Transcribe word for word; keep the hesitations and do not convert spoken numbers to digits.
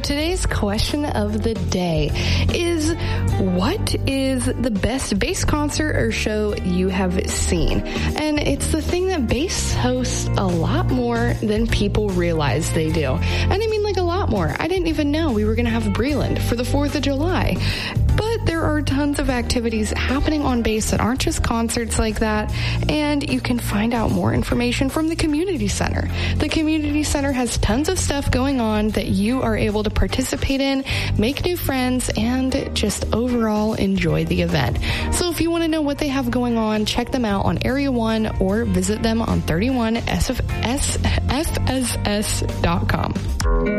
Today's question of the day is, what is the best bass concert or show you have seen? And it's the thing that bass hosts a lot more than people realize they do. And I mean like a lot more. I didn't even know we were going to have Breland for the fourth of July. But there are tons of activities happening on bass that aren't just concerts like that, and you can find out more information from the Community Center. The Community Center has tons of stuff going on that you are able to participate in, make new friends, and just overall enjoy the event. So if you want to know what they have going on, check them out on Area one or visit them on thirty-one S F S dot com.